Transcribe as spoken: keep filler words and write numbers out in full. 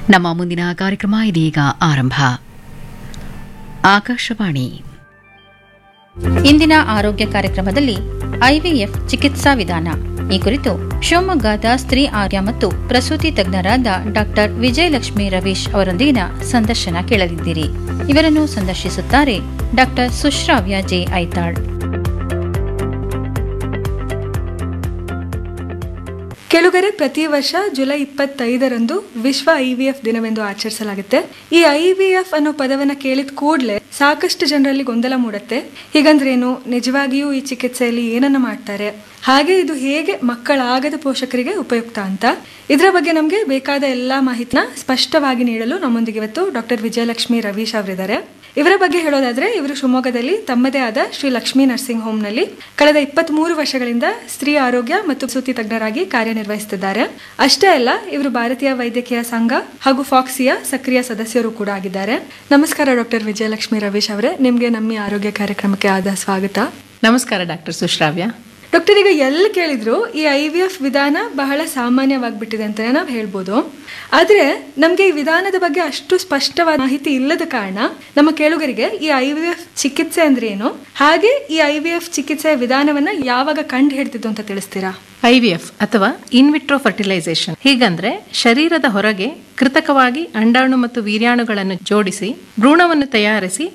ನಮ್ಮ ಮುಂದಿನ ಕಾರ್ಯಕ್ರಮ ಇದೀಗ ಆರಂಭ. ಆಕಾಶವಾಣಿ ಇಂದಿನ ಆರೋಗ್ಯ ಕಾರ್ಯಕ್ರಮದಲ್ಲಿ ಐವಿಎಫ್ ಚಿಕಿತ್ಸಾ ವಿಧಾನ ಈ ಕುರಿತು ಶಿವಮೊಗ್ಗದ ಸ್ತ್ರೀ ಆರೋಗ್ಯ ಮತ್ತು ಪ್ರಸೂತಿ ತಜ್ಞರಾದ ಡಾಕ್ಟರ್ ವಿಜಯಲಕ್ಷ್ಮಿ ರವೀಶ್ ಅವರೊಂದಿಗಿನ ಸಂದರ್ಶನ ಕೇಳಲಿದ್ದೀರಿ. ಇವರನ್ನು ಸಂದರ್ಶಿಸುತ್ತಾರೆ ಡಾಕ್ಟರ್ ಸುಶ್ರಾವ್ಯ ಜೆ ಐತಾಳ್. ಕೆಳಗರೆ ಪ್ರತಿ ವರ್ಷ ಜುಲೈ ಇಪ್ಪತ್ತೈದರಂದು ವಿಶ್ವ ಐವಿಎಫ್ ದಿನವೆಂದು ಆಚರಿಸಲಾಗುತ್ತೆ. ಈ ಐವಿಎಫ್ ಅನ್ನೋ ಪದವನ್ನ ಕೇಳಿದ ಕೂಡಲೇ ಸಾಕಷ್ಟು ಜನರಲ್ಲಿ ಗೊಂದಲ ಮೂಡುತ್ತೆ. ಹೀಗಂದ್ರೇನು, ನಿಜವಾಗಿಯೂ ಈ ಚಿಕಿತ್ಸೆಯಲ್ಲಿ ಏನನ್ನ ಮಾಡ್ತಾರೆ, ಹಾಗೆ ಇದು ಹೇಗೆ ಮಕ್ಕಳಾಗದ ಪೋಷಕರಿಗೆ ಉಪಯುಕ್ತ ಅಂತ, ಇದರ ಬಗ್ಗೆ ನಮಗೆ ಬೇಕಾದ ಎಲ್ಲಾ ಮಾಹಿತಿನ ಸ್ಪಷ್ಟವಾಗಿ ನೀಡಲು ನಮ್ಮೊಂದಿಗೆ ಇವತ್ತು ಡಾಕ್ಟರ್ ವಿಜಯಲಕ್ಷ್ಮಿ ರವೀಶ್ ಅವರಿದ್ದಾರೆ. ಇವರ ಬಗ್ಗೆ ಹೇಳೋದಾದ್ರೆ, ಇವರು ಶಿವಮೊಗ್ಗದಲ್ಲಿ ತಮ್ಮದೇ ಆದ ಶ್ರೀ ಲಕ್ಷ್ಮೀ ನರ್ಸಿಂಗ್ ಹೋಮ್ ನಲ್ಲಿ ಕಳೆದ ಇಪ್ಪತ್ತ್ ಮೂರು ವರ್ಷಗಳಿಂದ ಸ್ತ್ರೀ ಆರೋಗ್ಯ ಮತ್ತು ಪ್ರಸೂತಿ ತಜ್ಞರಾಗಿ ಕಾರ್ಯನಿರ್ವಹಿಸುತ್ತಿದ್ದಾರೆ. ಅಷ್ಟೇ ಅಲ್ಲ, ಇವರು ಭಾರತೀಯ ವೈದ್ಯಕೀಯ ಸಂಘ ಹಾಗೂ ಫಾಕ್ಸಿಯ ಸಕ್ರಿಯ ಸದಸ್ಯರು ಕೂಡ ಆಗಿದ್ದಾರೆ. ನಮಸ್ಕಾರ ಡಾಕ್ಟರ್ ವಿಜಯಲಕ್ಷ್ಮಿ ರವೀಶ್ ಅವರೇ, ನಿಮ್ಗೆ ನಮ್ಮ ಆರೋಗ್ಯ ಕಾರ್ಯಕ್ರಮಕ್ಕೆ ಆದ ಸ್ವಾಗತ. ನಮಸ್ಕಾರ ಡಾಕ್ಟರ್ ಸುಶ್ರಾವ್ಯ. ಡಾಕ್ಟರ್, ಈಗ ಎಲ್ಲಿ ಕೇಳಿದ್ರು ಈ ಐ ವಿ ಎಫ್ ವಿಧಾನ ಬಹಳ ಸಾಮಾನ್ಯವಾಗ್ಬಿಟ್ಟಿದೆ ಅಂತಾನೆ ನಾವು ಹೇಳ್ಬೋದು. ಆದ್ರೆ ನಮ್ಗೆ ಈ ವಿಧಾನದ ಬಗ್ಗೆ ಅಷ್ಟು ಸ್ಪಷ್ಟವಾದ ಮಾಹಿತಿ ಇಲ್ಲದ ಕಾರಣ ನಮ್ಮ ಕೇಳುಗರಿಗೆ ಈ ಐ ವಿ ಎಫ್ ಚಿಕಿತ್ಸೆ ಅಂದ್ರೆ ಏನು, ಹಾಗೆ ಈ ಐ ವಿ ಎಫ್ ಚಿಕಿತ್ಸೆಯ ವಿಧಾನವನ್ನ ಯಾವಾಗ ಕಂಡು ಹಿಡಿದಿದ್ದು ಅಂತ ತಿಳಿಸ್ತೀರಾ? ಐವಿಎಫ್ ಅಥವಾ ಇನ್ವಿಟ್ರೋ ಫರ್ಟಿಲೈಸೇಷನ್ ಹೀಗಂದ್ರೆ ಶರೀರದ ಹೊರಗೆ ಕೃತಕವಾಗಿ ಅಂಡಾಣು ಮತ್ತು ವೀರ್ಯಾಣುಗಳನ್ನು ಜೋಡಿಸಿ ಭ್ರೂಣವನ್ನು ತಯಾರಿಸಿ